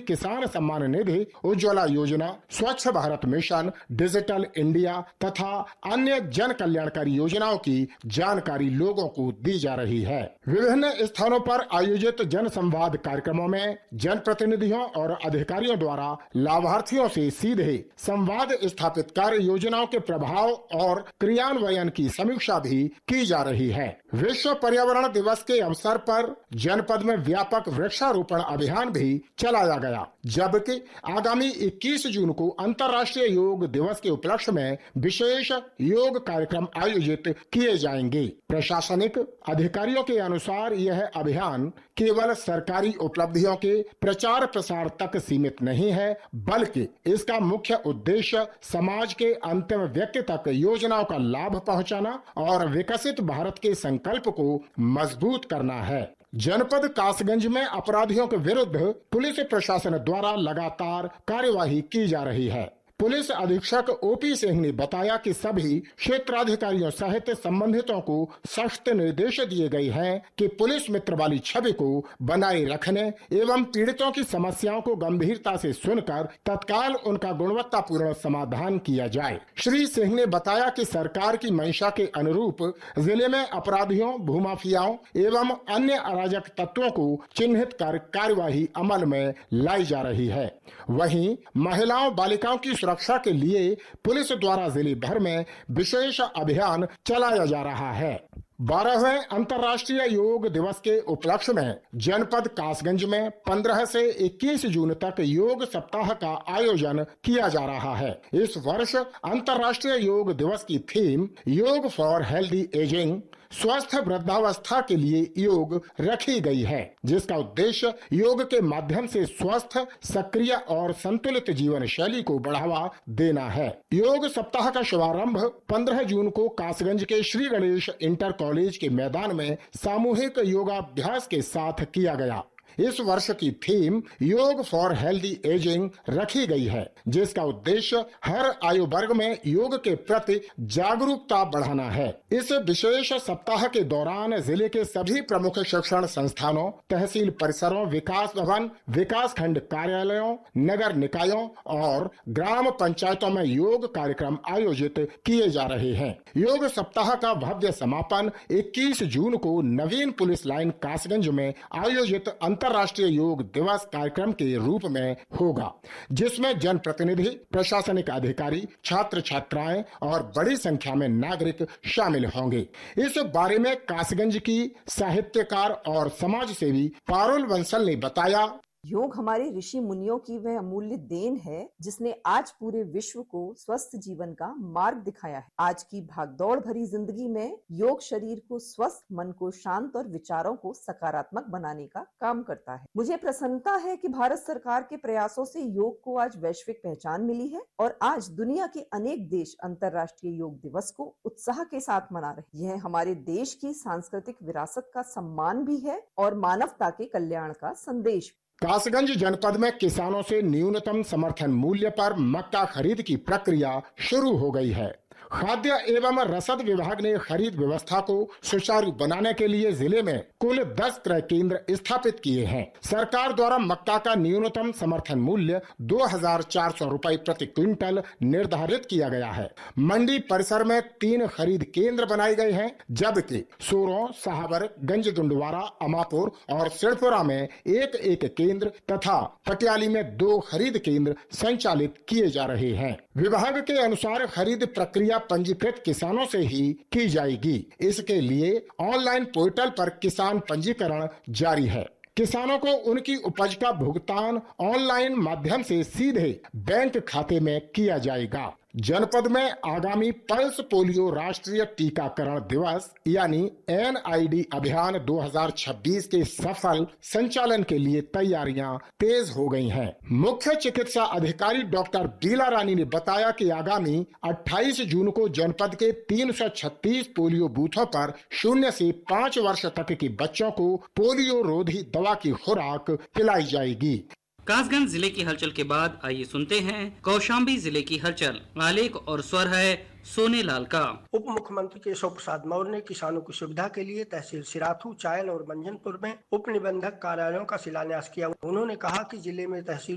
किसान सम्मान निधि, उज्ज्वला योजना, स्वच्छ भारत मिशन, डिजिटल इंडिया तथा अन्य जन कल्याणकारी योजनाओं की जानकारी लोगों को दी जा रही है। विभिन्न स्थानों पर आयोजित जन संवाद कार्यक्रमों में जनप्रतिनिधियों और अधिकारियों द्वारा लाभार्थियों से सीधे संवाद स्थापित कर योजनाओं के प्रभाव और क्रियान्वयन की समीक्षा भी की जा रही है। विश्व पर्यावरण दिवस के अवसर पर जनपद में व्यापक वृक्षारोपण अभियान भी चलाया गया, जबकि आगामी 21 जून को अंतर्राष्ट्रीय योग दिवस के उपलक्ष्य में विशेष योग कार्यक्रम आयोजित किए जाएंगे। प्रशासनिक अधिकारियों के अनुसार यह अभियान केवल सरकारी उपलब्धियों के प्रचार प्रसार तक सीमित नहीं है, बल्कि इसका मुख्य उद्देश्य समाज के अंतिम व्यक्ति तक योजनाओं का लाभ पहुंचाना और विकसित भारत के संकल्प को मजबूत करना है। जनपद कासगंज में अपराधियों के विरुद्ध पुलिस प्रशासन द्वारा लगातार कार्यवाही की जा रही है। पुलिस अधीक्षक ओपी सिंह ने बताया कि सभी क्षेत्राधिकारियों सहित संबंधितों को सख्त निर्देश दिए गए हैं कि पुलिस मित्र वाली छवि को बनाए रखने एवं पीड़ितों की समस्याओं को गंभीरता से सुनकर तत्काल उनका गुणवत्तापूर्ण समाधान किया जाए। श्री सिंह ने बताया कि सरकार की मंशा के अनुरूप जिले में अपराधियों, भूमाफियाओं एवं अन्य अराजक तत्वों को चिन्हित कर कार्यवाही अमल में लाई जा रही है। वहीं महिलाओं बालिकाओं की सुरक्षा के लिए पुलिस द्वारा जिले भर में विशेष अभियान चलाया जा रहा है। 12वें अंतर्राष्ट्रीय योग दिवस के उपलक्ष्य में जनपद कासगंज में 15 से 21 जून तक योग सप्ताह का आयोजन किया जा रहा है। इस वर्ष अंतर्राष्ट्रीय योग दिवस की थीम योग फॉर हेल्दी एजिंग, स्वस्थ वृद्धावस्था के लिए योग रखी गई है, जिसका उद्देश्य योग के माध्यम से स्वस्थ, सक्रिय और संतुलित जीवन शैली को बढ़ावा देना है। योग सप्ताह का शुभारंभ 15 जून को कासगंज के श्री गणेश इंटर कॉलेज के मैदान में सामूहिक योगाभ्यास के साथ किया गया। इस वर्ष की थीम योग फॉर हेल्दी एजिंग रखी गई है, जिसका उद्देश्य हर आयु वर्ग में योग के प्रति जागरूकता बढ़ाना है। इस विशेष सप्ताह के दौरान जिले के सभी प्रमुख शिक्षण संस्थानों, तहसील परिसरों, विकास भवन, विकास खंड कार्यालयों, नगर निकायों और ग्राम पंचायतों में योग कार्यक्रम आयोजित किए जा रहे हैं। योग सप्ताह का भव्य समापन 21 जून को नवीन पुलिस लाइन कासगंज में आयोजित अंतर्राष्ट्रीय योग दिवस कार्यक्रम के रूप में होगा, जिसमें जनप्रतिनिधि, प्रशासनिक अधिकारी, छात्र छात्राएं और बड़ी संख्या में नागरिक शामिल होंगे। इस बारे में कासगंज की साहित्यकार और समाज सेवी पारुल बंसल ने बताया। योग हमारे ऋषि मुनियों की वह अमूल्य देन है जिसने आज पूरे विश्व को स्वस्थ जीवन का मार्ग दिखाया है। आज की भागदौड़ भरी जिंदगी में योग शरीर को स्वस्थ, मन को शांत और विचारों को सकारात्मक बनाने का काम करता है। मुझे प्रसन्नता है कि भारत सरकार के प्रयासों से योग को आज वैश्विक पहचान मिली है और आज दुनिया के अनेक देश अंतर्राष्ट्रीय योग दिवस को उत्साह के साथ मना रहे हैं। यह हमारे देश की सांस्कृतिक विरासत का सम्मान भी है और मानवता के कल्याण का संदेश। कासगंज जनपद में किसानों से न्यूनतम समर्थन मूल्य पर मक्का खरीद की प्रक्रिया शुरू हो गई है। खाद्य एवं रसद विभाग ने खरीद व्यवस्था को सुचारू बनाने के लिए जिले में कुल 10 क्रय केंद्र स्थापित किए हैं। सरकार द्वारा मक्का का न्यूनतम समर्थन मूल्य 2400 रुपए प्रति क्विंटल निर्धारित किया गया है। मंडी परिसर में 3 खरीद केंद्र बनाए गए हैं, जबकि सोरों, साहबर, गंज डुंडवारा, अमापुर और सिड़पुरा में एक केंद्र तथा पटियाली में 2 खरीद केंद्र संचालित किए जा रहे हैं। विभाग के अनुसार खरीद प्रक्रिया पंजीकृत किसानों से ही की जाएगी। इसके लिए ऑनलाइन पोर्टल पर किसान पंजीकरण जारी है। किसानों को उनकी उपज का भुगतान ऑनलाइन माध्यम से सीधे बैंक खाते में किया जाएगा। जनपद में आगामी पल्स पोलियो राष्ट्रीय टीकाकरण दिवस यानी NID अभियान 2026 के सफल संचालन के लिए तैयारियां तेज हो गई हैं। मुख्य चिकित्सा अधिकारी डॉक्टर बीला रानी ने बताया कि आगामी 28 जून को जनपद के 336 पोलियो बूथों पर 0 से 5 वर्ष तक के बच्चों को पोलियो रोधी दवा की खुराक पिलाई जाएगी। कासगंज जिले की हलचल के बाद आइए सुनते हैं कौशाम्बी जिले की हलचल। आलेख और स्वर है सोनेलाल का। उप मुख्यमंत्री केशव प्रसाद मौर्य ने किसानों की सुविधा के लिए तहसील सिराथू, चायल और मंजनपुर में उप निबंधक कार्यालयों का शिलान्यास किया। उन्होंने कहा कि जिले में तहसील